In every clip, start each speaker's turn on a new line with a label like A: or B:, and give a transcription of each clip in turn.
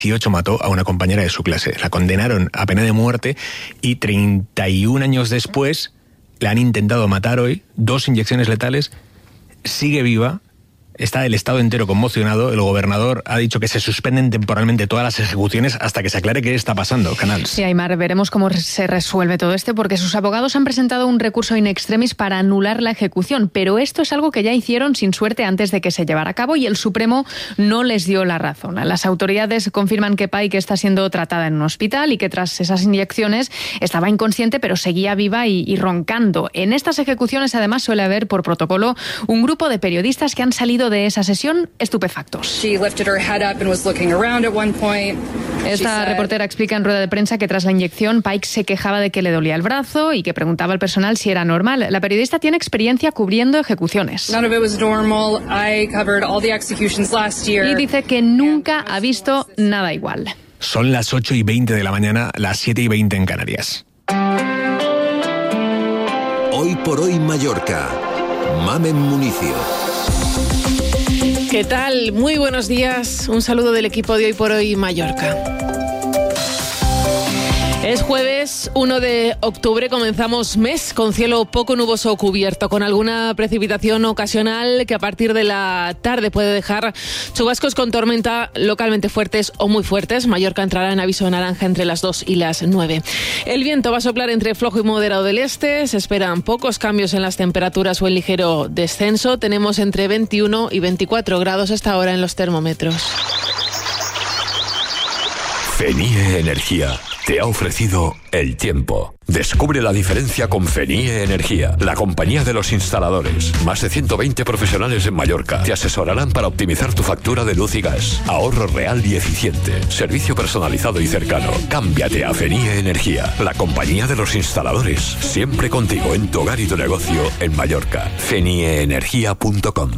A: 18 mató a una compañera de su clase. La condenaron a pena de muerte y 31 años después la han intentado matar hoy, 2 inyecciones letales, sigue viva. Está el Estado entero conmocionado. El gobernador ha dicho que se suspenden temporalmente todas las ejecuciones hasta que se aclare qué está pasando. Canals.
B: Sí, Aymar, veremos cómo se resuelve todo esto, porque sus abogados han presentado un recurso in extremis para anular la ejecución, pero esto es algo que ya hicieron sin suerte antes de que se llevara a cabo y el Supremo no les dio la razón. Las autoridades confirman que Pike está siendo tratada en un hospital y que tras esas inyecciones estaba inconsciente, pero seguía viva y roncando. En estas ejecuciones, además, suele haber por protocolo un grupo de periodistas que han salido de esa sesión estupefactos. Esta reportera explica en rueda de prensa que tras la inyección Pike se quejaba de que le dolía el brazo y que preguntaba al personal si era normal. La periodista tiene experiencia cubriendo ejecuciones. Y dice que nunca ha visto nada igual.
A: Son las 8:20 de la mañana, las 7:20 en Canarias.
C: Hoy por hoy Mallorca. Mamen Municio.
D: ¿Qué tal? Muy buenos días. Un saludo del equipo de Hoy por Hoy Mallorca. Es jueves 1 de octubre, comenzamos mes con cielo poco nuboso o cubierto, con alguna precipitación ocasional que a partir de la tarde puede dejar chubascos con tormenta localmente fuertes o muy fuertes. Mallorca entrará en aviso naranja entre las 2 y las 9. El viento va a soplar entre flojo y moderado del este, se esperan pocos cambios en las temperaturas o el ligero descenso. Tenemos entre 21 y 24 grados hasta ahora en los termómetros.
C: FENIE Energía te ha ofrecido el tiempo. Descubre la diferencia con FENIE Energía, la compañía de los instaladores. Más de 120 profesionales en Mallorca te asesorarán para optimizar tu factura de luz y gas. Ahorro real y eficiente. Servicio personalizado y cercano. Cámbiate a FENIE Energía, la compañía de los instaladores. Siempre contigo en tu hogar y tu negocio en Mallorca. fenieenergia.com.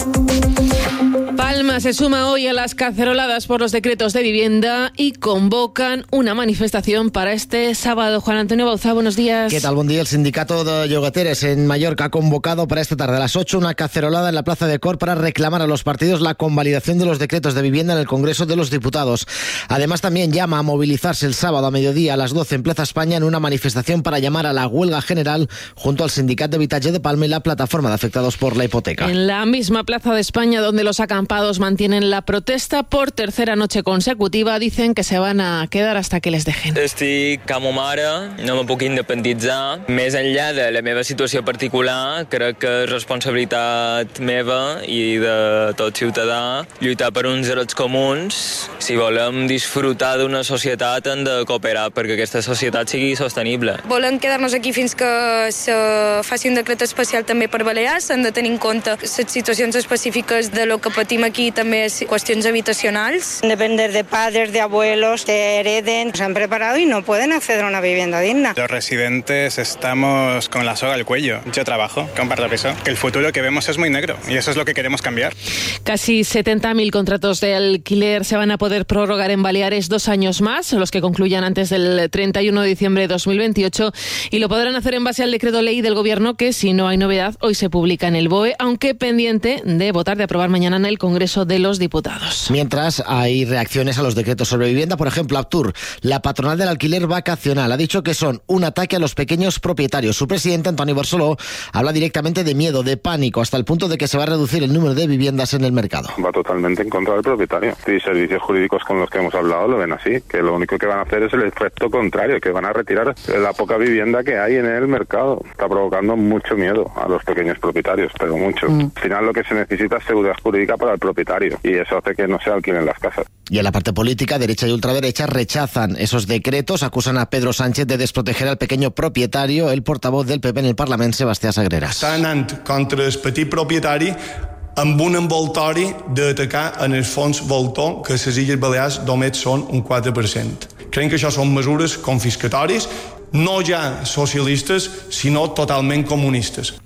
D: Palma se suma hoy a las caceroladas por los decretos de vivienda y convocan una manifestación para este sábado. Juan Antonio Bauzá, buenos días.
E: ¿Qué tal? Buen día. El sindicato de llogateres en Mallorca ha convocado para esta tarde a las 8 una cacerolada en la Plaza de Cor para reclamar a los partidos la convalidación de los decretos de vivienda en el Congreso de los Diputados. Además, también llama a movilizarse el sábado a mediodía a las 12 en Plaza España en una manifestación para llamar a la huelga general junto al Sindicat d'Habitatge de Palma y la plataforma de afectados por la hipoteca.
D: En la misma Plaza de España, donde los acampados mantienen la protesta por tercera noche consecutiva, dicen que se van a quedar hasta que les dejen.
F: Estic com a mare, no me puc independitzar. Més enllà de la meva situació particular, crec que és responsabilitat meva i de tot ciutadà lluitar per uns drets comuns. Si volem disfrutar d'una societat hem de cooperar perquè aquesta societat sigui sostenible.
G: Volem quedar-nos aquí fins que se faci un decret especial també per Balears. S'han de tenir en compte les situacions específiques de lo que patim aquí, també qüestions habitacionals.
H: Depender de padres, de abuelos, que hereden, se han preparado y no pueden acceder a una vivienda digna.
I: Los residentes estamos con la soga al cuello. Yo trabajo, comparto piso. El futuro que vemos es muy negro y eso es lo que queremos cambiar.
D: Casi 70.000 contratos de alquiler se van a poder prorrogar en Baleares 2 años más, los que concluyan antes del 31 de diciembre de 2028, y lo podrán hacer en base al decreto ley del Gobierno que, si no hay novedad, hoy se publica en el BOE, aunque pendiente de votar, de aprobar mañana en el Congreso de los Diputados.
E: Mientras hay reacciones a los decretos sobre vivienda, por ejemplo, Aptur, la patronal del alquiler vacacional, ha dicho que son un ataque a los pequeños propietarios. Su presidente, Antoni Barceló, habla directamente de miedo, de pánico, hasta el punto de que se va a reducir el número de viviendas en el mercado.
J: Va totalmente en contra del propietario. Y servicios jurídicos con los que hemos hablado lo ven así, que lo único que van a hacer es el efecto contrario, que van a retirar la poca vivienda que hay en el mercado. Está provocando mucho miedo a los pequeños propietarios, pero mucho. Al final lo que se necesita es seguridad jurídica para el propietario y eso hace que no se alquilen las casas.
E: Y en la parte política, derecha y ultraderecha rechazan esos decretos, acusan a Pedro Sánchez de desproteger al pequeño propietario. El portavoz del PP en el Parlamento, Sebastià Sagreras.
K: Està anant contra el petit propietari amb un envoltori d'atacar en el fons voltor, que a les Illes Balears només són un 4%. Creiem que això són mesures confiscatòries, no ja socialistes, sinó totalment comunistes.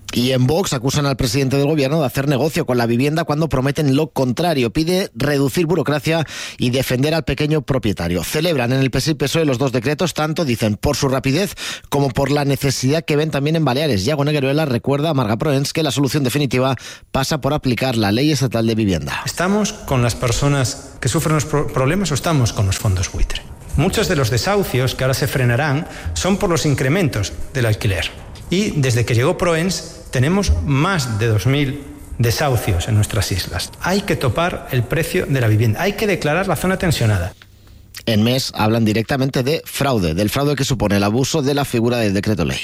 E: Y en Vox acusan al presidente del gobierno de hacer negocio con la vivienda cuando prometen lo contrario. Pide reducir burocracia y defender al pequeño propietario. Celebran en el PSI-PSOE los dos decretos, tanto dicen por su rapidez como por la necesidad que ven también en Baleares. Yago Negueruela recuerda a Marga Proens que la solución definitiva pasa por aplicar la Ley Estatal de Vivienda.
L: ¿Estamos con las personas que sufren los problemas o estamos con los fondos buitre? Muchos de los desahucios que ahora se frenarán son por los incrementos del alquiler. Y desde que llegó Proens tenemos más de 2.000 desahucios en nuestras islas. Hay que topar el precio de la vivienda, hay que declarar la zona tensionada.
E: En MES hablan directamente de fraude, del fraude que supone el abuso de la figura del decreto ley.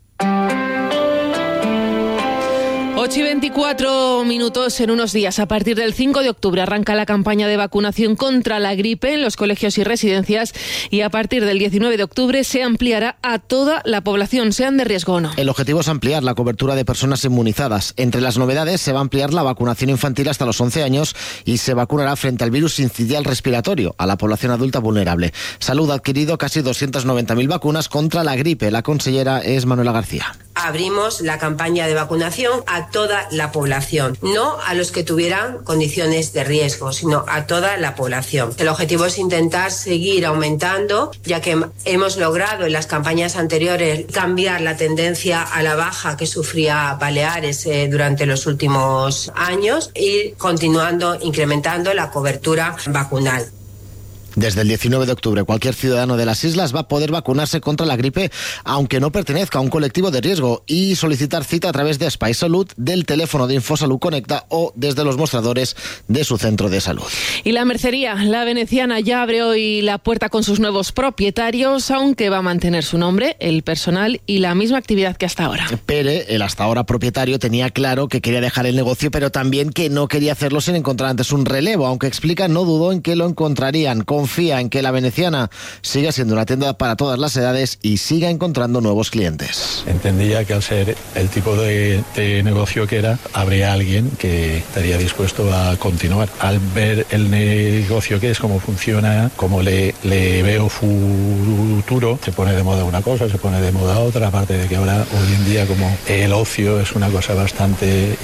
D: 8:24 en unos días. A partir del 5 de octubre arranca la campaña de vacunación contra la gripe en los colegios y residencias y a partir del 19 de octubre se ampliará a toda la población, sean de riesgo o no.
E: El objetivo es ampliar la cobertura de personas inmunizadas. Entre las novedades se va a ampliar la vacunación infantil hasta los 11 años y se vacunará frente al virus sincitial respiratorio a la población adulta vulnerable. Salud ha adquirido casi 290.000 vacunas contra la gripe. La consellera es Manuela García.
M: Abrimos la campaña de vacunación a toda la población, no a los que tuvieran condiciones de riesgo, sino a toda la población. El objetivo es intentar seguir aumentando, ya que hemos logrado en las campañas anteriores cambiar la tendencia a la baja que sufría Baleares durante los últimos años y continuando incrementando la cobertura vacunal.
E: Desde el 19 de octubre, cualquier ciudadano de las islas va a poder vacunarse contra la gripe, aunque no pertenezca a un colectivo de riesgo, y solicitar cita a través de Espai Salud, del teléfono de Infosalud Conecta o desde los mostradores de su centro de salud.
D: Y la mercería, la veneciana, ya abre hoy la puerta con sus nuevos propietarios, aunque va a mantener su nombre, el personal y la misma actividad que hasta ahora.
E: Pere, el hasta ahora propietario, tenía claro que quería dejar el negocio, pero también que no quería hacerlo sin encontrar antes un relevo, aunque explica no dudó en que lo encontrarían. Confía en que la veneciana siga siendo una tienda para todas las edades y siga encontrando nuevos clientes.
N: Entendía que al ser el tipo de negocio que era, habría alguien que estaría dispuesto a continuar. Al ver el negocio que es, cómo funciona, cómo le veo futuro, se pone de moda una cosa, se pone de moda otra, aparte de que ahora, hoy en día, como el ocio es una cosa bastante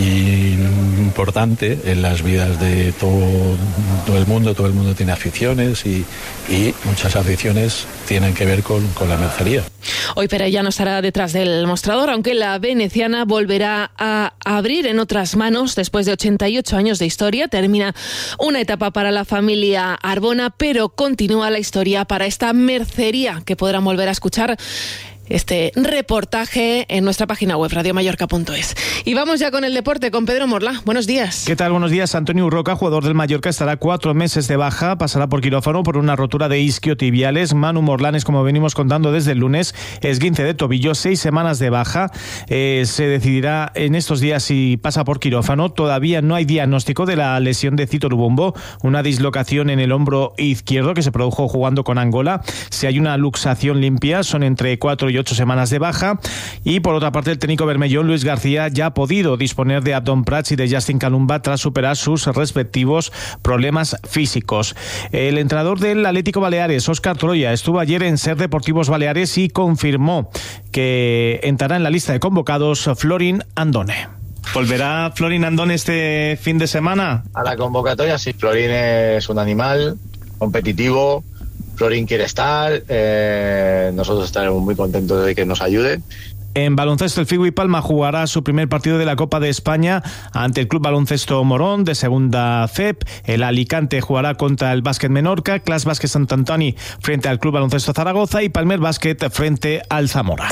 N: importante en las vidas de todo el mundo tiene aficiones y muchas aficiones tienen que ver con la mercería.
D: Hoy Pere ya no estará detrás del mostrador, aunque la veneciana volverá a abrir en otras manos después de 88 años de historia. Termina una etapa para la familia Arbona, pero continúa la historia para esta mercería, que podrán volver a escuchar este reportaje en nuestra página web radiomallorca.es. Y vamos ya con el deporte, con Pedro Morlá. Buenos días.
O: ¿Qué tal? Buenos días. Antonio Urroca, jugador del Mallorca, estará 4 meses de baja, pasará por quirófano por una rotura de isquiotibiales. Manu Morlanes, como venimos contando desde el lunes, esguince de tobillo, 6 semanas de baja. Se decidirá en estos días si pasa por quirófano. Todavía no hay diagnóstico de la lesión de Cito Lubombo, una dislocación en el hombro izquierdo que se produjo jugando con Angola. Si hay una luxación limpia, son entre 4 y 8 semanas de baja. Y por otra parte, el técnico bermellón Luis García ya ha podido disponer de Abdon Prats y de Justin Calumba tras superar sus respectivos problemas físicos. El entrenador del Atlético Baleares, Óscar Troya, estuvo ayer en SER Deportivos Baleares y confirmó que entrará en la lista de convocados Florin Andone. ¿Volverá Florin Andone este fin de semana?
P: A la convocatoria, sí. Florin es un animal competitivo. Florin quiere estar, nosotros estaremos muy contentos de que nos ayude.
O: En baloncesto, el Figui Palma jugará su primer partido de la Copa de España ante el Club Baloncesto Morón de segunda FEP. El Alicante jugará contra el Básquet Menorca, Clas Básquet Sant Antoni frente al Club Baloncesto Zaragoza y Palmer Básquet frente al Zamora.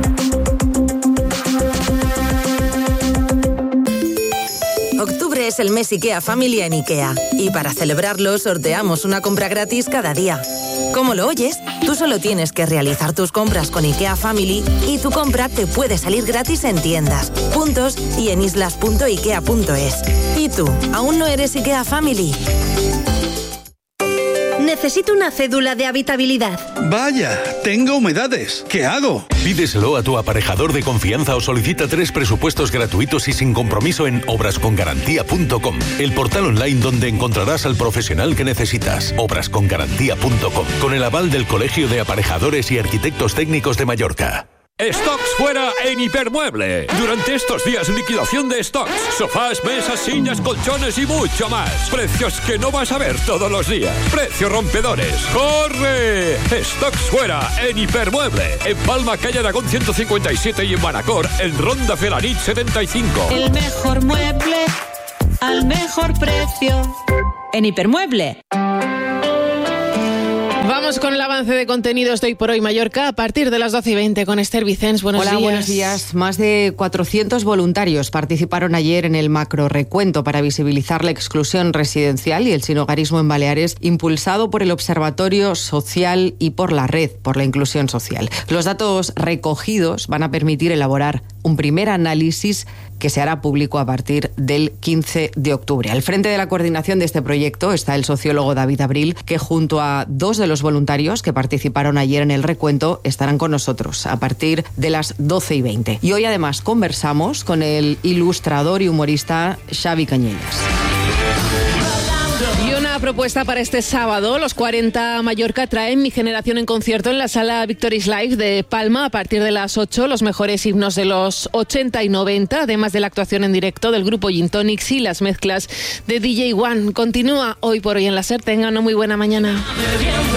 Q: Octubre es el mes IKEA Family en IKEA y para celebrarlo sorteamos una compra gratis cada día. ¿Cómo lo oyes? Tú solo tienes que realizar tus compras con IKEA Family y tu compra te puede salir gratis en tiendas, puntos y en islas.ikea.es. ¿Y tú, aún no eres IKEA Family?
R: Necesito una cédula de habitabilidad.
S: Vaya, tengo humedades. ¿Qué hago?
T: Pídeselo a tu aparejador de confianza o solicita 3 presupuestos gratuitos y sin compromiso en obrascongarantía.com, el portal online donde encontrarás al profesional que necesitas. Obrascongarantía.com, con el aval del Colegio de Aparejadores y Arquitectos Técnicos de Mallorca.
C: Stocks fuera en Hipermueble. Durante estos días, liquidación de stocks. Sofás, mesas, sillas, colchones y mucho más. Precios que no vas a ver todos los días. Precios rompedores. ¡Corre! Stocks fuera en Hipermueble. En Palma, calle Aragón 157 y en Manacor, en Ronda Felanit 75.
U: El mejor mueble al mejor precio. En Hipermueble.
D: Vamos con el avance de contenidos de Hoy por Hoy Mallorca a partir de las 12:20 con Esther Vicens. Buenos días.
V: Hola, buenos días. Más de 400 voluntarios participaron ayer en el macro recuento para visibilizar la exclusión residencial y el sinhogarismo en Baleares, impulsado por el Observatorio Social y por la Red por la Inclusión Social. Los datos recogidos van a permitir elaborar un primer análisis que se hará público a partir del 15 de octubre. Al frente de la coordinación de este proyecto está el sociólogo David Abril, que junto a dos de los voluntarios que participaron ayer en el recuento estarán con nosotros a partir de las 12:20. Y hoy además conversamos con el ilustrador y humorista Xavi Cañellas.
D: Y una propuesta para este sábado. Los 40 Mallorca traen Mi Generación en concierto en la sala Victoris Live de Palma a partir de las 8. Los mejores himnos de los 80 y 90, además de la actuación en directo del grupo Gin Tonics y las mezclas de DJ One. Continúa Hoy por Hoy en la SER. Tengan una muy buena mañana.